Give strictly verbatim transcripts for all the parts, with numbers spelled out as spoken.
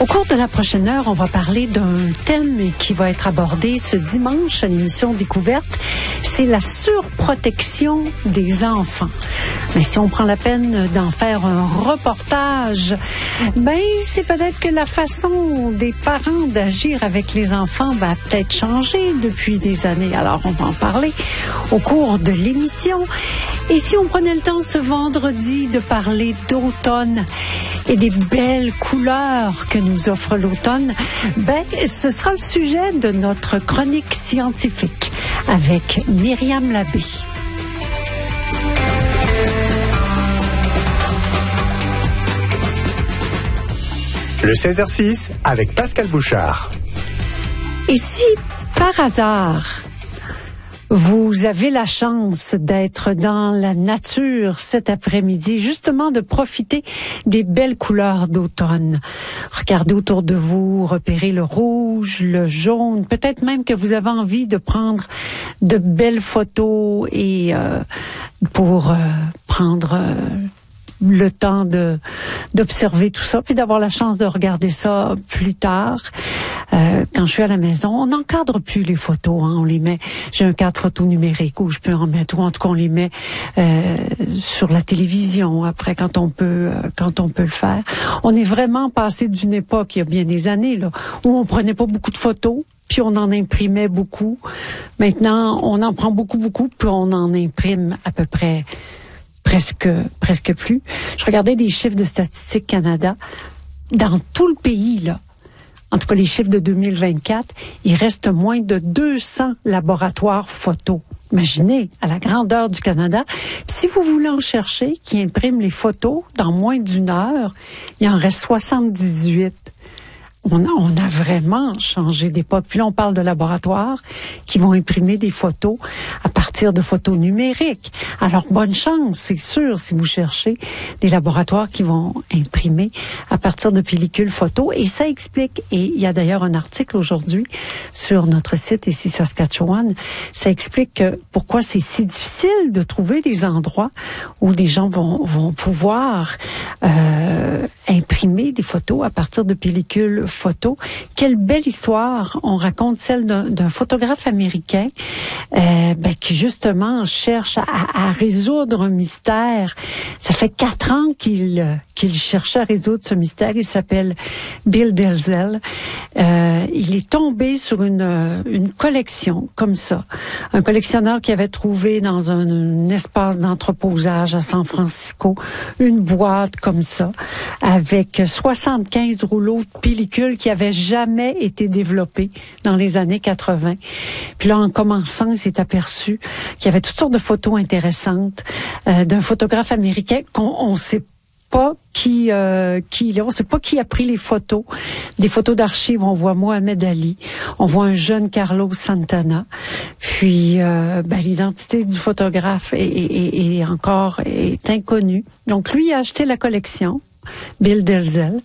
Au cours de la prochaine heure, on va parler d'un thème qui va être abordé ce dimanche à l'émission Découverte. C'est la surprotection des enfants. Mais si on prend la peine d'en faire un reportage, ben c'est peut-être que la façon des parents d'agir avec les enfants va peut-être changer depuis des années. Alors on va en parler au cours de l'émission. Et si on prenait le temps ce vendredi de parler d'automne et des belles couleurs que nous offre l'automne, ben, ce sera le sujet de notre chronique scientifique avec Myriam Labbé. Le seize heures six avec Pascal Bouchard. Et si, par hasard, vous avez la chance d'être dans la nature cet après-midi, justement de profiter des belles couleurs d'automne. Regardez autour de vous, repérez le rouge, le jaune, peut-être même que vous avez envie de prendre de belles photos et euh, pour euh, prendre euh, le temps de d'observer tout ça, puis d'avoir la chance de regarder ça plus tard. Euh, quand je suis à la maison, on n'encadre plus les photos, hein, on les met. J'ai un cadre photo numérique où je peux en mettre, ou en tout cas on les met euh, sur la télévision après quand on peut, euh, quand on peut le faire. On est vraiment passé d'une époque, il y a bien des années là, où on prenait pas beaucoup de photos. Puis on en imprimait beaucoup. Maintenant, on en prend beaucoup, beaucoup, puis on en imprime à peu près presque presque plus. Je regardais des chiffres de Statistique Canada. Dans tout le pays, là, en tout cas les chiffres de deux mille vingt-quatre, il reste moins de deux cents laboratoires photos. Imaginez, à la grandeur du Canada. Puis si vous voulez en chercher, qui impriment les photos dans moins d'une heure, il en reste soixante-dix-huit. On a, on a vraiment changé d'époque. Puis là, on parle de laboratoires qui vont imprimer des photos à partir de photos numériques. Alors, bonne chance, c'est sûr, si vous cherchez des laboratoires qui vont imprimer à partir de pellicules photos. Et ça explique, et il y a d'ailleurs un article aujourd'hui sur notre site ici Saskatchewan, ça explique que pourquoi c'est si difficile de trouver des endroits où des gens vont, vont pouvoir euh, imprimer des photos à partir de pellicules photos. Quelle belle histoire on raconte, celle d'un, d'un photographe américain euh, ben, qui justement cherche à, à résoudre un mystère. Ça fait quatre ans qu'il, qu'il cherchait à résoudre ce mystère. Il s'appelle Bill Delzell. Euh, il est tombé sur une, une collection comme ça. Un collectionneur qui avait trouvé dans un, un espace d'entreposage à San Francisco une boîte comme ça avec soixante-quinze rouleaux de pellicules qui n'avaient jamais été développés dans les années quatre-vingt. Puis là, en commençant, il s'est aperçu qu'il y avait toutes sortes de photos intéressantes euh, d'un photographe américain qu'on ne sait pas qui euh, qui on sait pas qui a pris les photos. Des photos d'archives, on voit Mohamed Ali, on voit un jeune Carlos Santana. Puis euh, ben, l'identité du photographe est, est, est encore est inconnue. Donc lui a acheté la collection, Bill Delzell.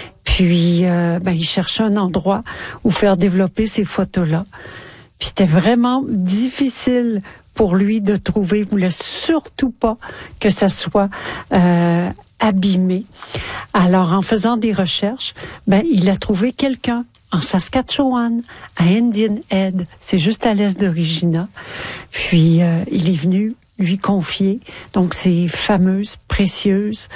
Puis, euh, ben, il cherchait un endroit où faire développer ces photos-là. Puis, c'était vraiment difficile pour lui de trouver. Il voulait surtout pas que ça soit euh, abîmé. Alors, en faisant des recherches, ben, il a trouvé quelqu'un en Saskatchewan, à Indian Head. C'est juste à l'est de Regina. Puis, euh, il est venu lui confier donc ces fameuses, précieuses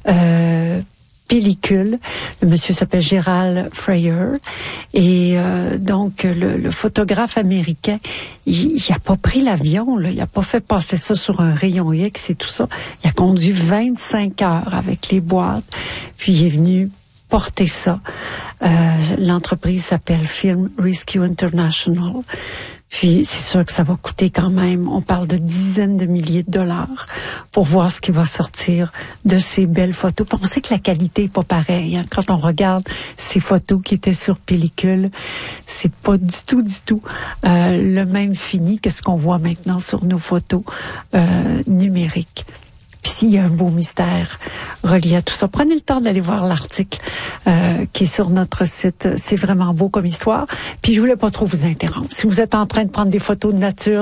euh, pellicule. Le monsieur s'appelle Gerald Freyer et euh, donc le, le photographe américain, il n'a pas pris l'avion, là, il n'a pas fait passer ça sur un rayon X et tout ça. Il a conduit vingt-cinq heures avec les boîtes, puis il est venu porter ça. Euh, l'entreprise s'appelle Film Rescue International. Puis, c'est sûr que ça va coûter quand même, on parle de dizaines de milliers de dollars pour voir ce qui va sortir de ces belles photos. Puis on sait que la qualité est pas pareille, hein. Quand on regarde ces photos qui étaient sur pellicule, c'est pas du tout, du tout euh, le même fini que ce qu'on voit maintenant sur nos photos euh, numériques. Puis s'il y a un beau mystère relié à tout ça, prenez le temps d'aller voir l'article euh, qui est sur notre site. C'est vraiment beau comme histoire. Puis je voulais pas trop vous interrompre. Si vous êtes en train de prendre des photos de nature,